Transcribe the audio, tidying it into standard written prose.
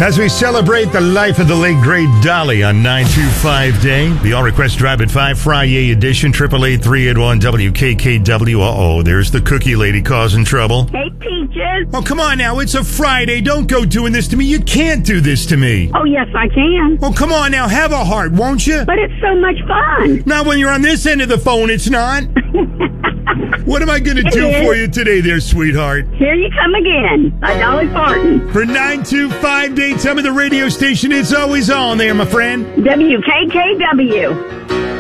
As we celebrate the life of the late, great Dolly on 925 Day, the All Request Drive at 5 Friday edition, 888-381-WKKW. Uh-oh, there's the cookie lady causing trouble. Hey, Peaches. Oh, come on now. It's a Friday. Don't go doing this to me. You can't do this to me. Oh, yes, I can. Oh, come on now. Have a heart, won't you? But it's so much fun. Not when you're on this end of the phone, it's not. What am I going to do for you today there, sweetheart? Here you come again, by Dolly Parton. For 925 Day, tell me the radio station it's always on there, my friend. WKKW.